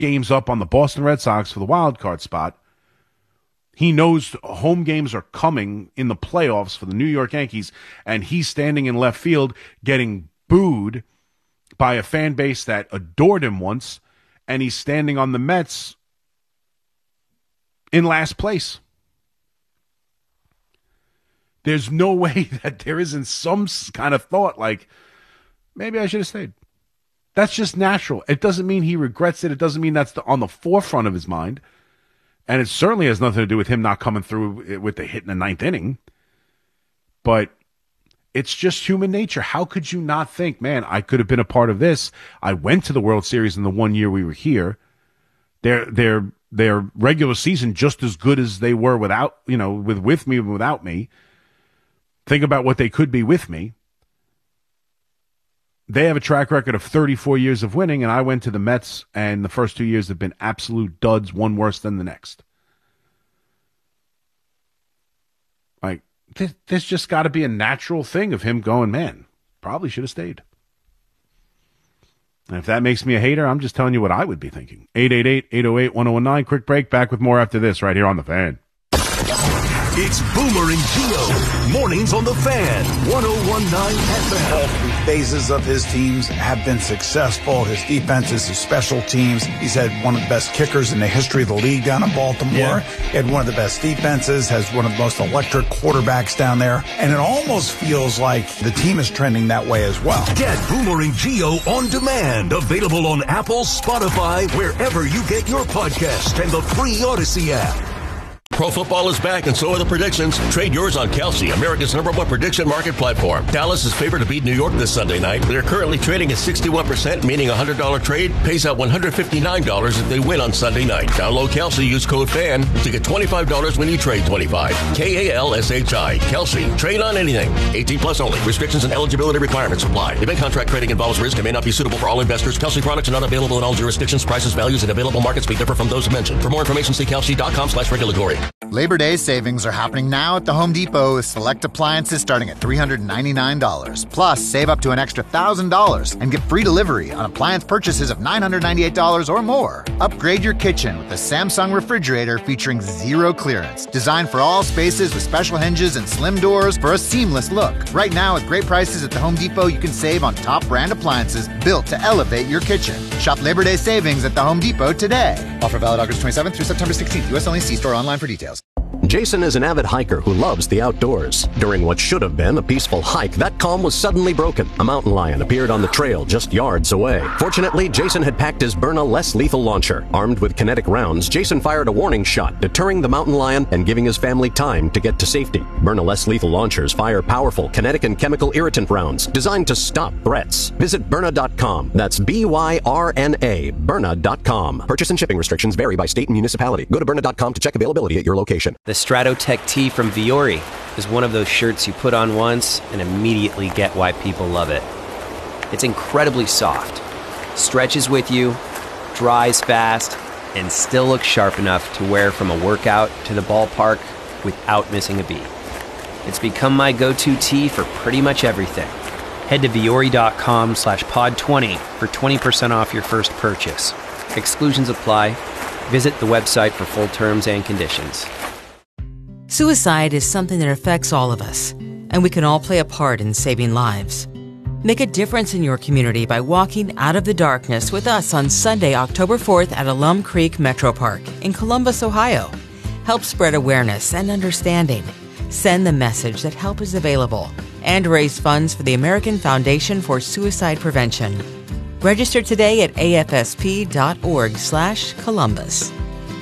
games up on the Boston Red Sox for the wild card spot. He knows home games are coming in the playoffs for the New York Yankees, and he's standing in left field getting booed by a fan base that adored him once, and he's standing on the Mets in last place. There's no way that there isn't some kind of thought like, maybe I should have stayed. That's just natural. It doesn't mean he regrets it. It doesn't mean that's on the forefront of his mind. And it certainly has nothing to do with him not coming through with the hit in the ninth inning. But it's just human nature. How could you not think, man, I could have been a part of this? I went to the World Series in the 1 year we were here. Their regular season just as good as they were without, with me and without me. Think about what they could be with me. They have a track record of 34 years of winning, and I went to the Mets, and the first 2 years have been absolute duds, one worse than the next. Like, there's just got to be a natural thing of him going, man, probably should have stayed. And if that makes me a hater, I'm just telling you what I would be thinking. 888-808-1019. Quick break. Back with more after this right here on The Fan. It's Boomer and Gio. Mornings on The Fan. 101.9 FM. All three phases of his teams have been successful. His defenses, his special teams. He's had one of the best kickers in the history of the league down in Baltimore. Yeah. He had one of the best defenses, has one of the most electric quarterbacks down there. And it almost feels like the team is trending that way as well. Get Boomer and Gio on demand. Available on Apple, Spotify, wherever you get your podcast, and the free Odyssey app. Pro football is back, and so are the predictions. Trade yours on Kalshi, America's #1 prediction market platform. Dallas is favored to beat New York this Sunday night. They're currently trading at 61%, meaning a $100 trade pays out $159 if they win on Sunday night. Download Kalshi, use code FAN to get $25 when you trade 25. Kalshi. Kalshi. Trade on anything. 18 plus only. Restrictions and eligibility requirements apply. Event contract trading involves risk and may not be suitable for all investors. Kalshi products are not available in all jurisdictions. Prices, values, and available markets may differ from those mentioned. For more information, see Kalshi.com/regulatory. Labor Day savings are happening now at the Home Depot with select appliances starting at $399. Plus, save up to an extra $1,000 and get free delivery on appliance purchases of $998 or more. Upgrade your kitchen with a Samsung refrigerator featuring zero clearance. Designed for all spaces with special hinges and slim doors for a seamless look. Right now, with great prices at the Home Depot, you can save on top brand appliances built to elevate your kitchen. Shop Labor Day savings at the Home Depot today. Offer valid August 27th through September 16th. U.S. only. See store online for details. Jason is an avid hiker who loves the outdoors. During what should have been a peaceful hike, that calm was suddenly broken. A mountain lion appeared on the trail just yards away. Fortunately, Jason had packed his Byrna less lethal launcher. Armed with kinetic rounds, Jason fired a warning shot, deterring the mountain lion and giving his family time to get to safety. Byrna less lethal launchers fire powerful kinetic and chemical irritant rounds designed to stop threats. Visit Byrna.com. That's Byrna. Byrna.com. Purchase and shipping restrictions vary by state and municipality. Go to Byrna.com to check availability at your location. The Stratotech tee from Viore is one of those shirts you put on once and immediately get why people love it. It's incredibly soft, stretches with you, dries fast, and still looks sharp enough to wear from a workout to the ballpark without missing a beat. It's become my go-to tee for pretty much everything. Head to Viore.com/pod20 for 20% off your first purchase. Exclusions apply. Visit the website for full terms and conditions. Suicide is something that affects all of us, and we can all play a part in saving lives. Make a difference in your community by walking out of the darkness with us on Sunday, October 4th at Alum Creek Metro Park in Columbus, Ohio. Help spread awareness and understanding. Send the message that help is available and raise funds for the American Foundation for Suicide Prevention. Register today at afsp.org/Columbus.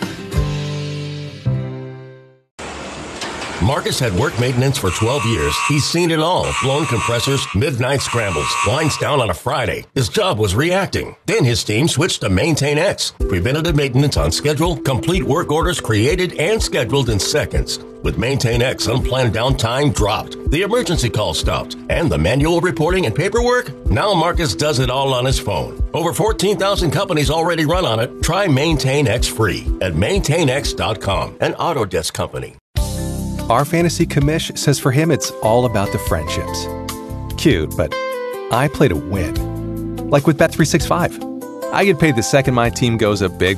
Marcus had work maintenance for 12 years. He's seen it all. Blown compressors, midnight scrambles, lines down on a Friday. His job was reacting. Then his team switched to Maintain X. Preventative maintenance on schedule, complete work orders created and scheduled in seconds. With Maintain X, unplanned downtime dropped. The emergency call stopped. And the manual reporting and paperwork? Now Marcus does it all on his phone. Over 14,000 companies already run on it. Try Maintain X free at maintainx.com, an Autodesk company. Our fantasy commish says for him it's all about the friendships. Cute, but I play to win. Like with Bet365. I get paid the second my team goes a big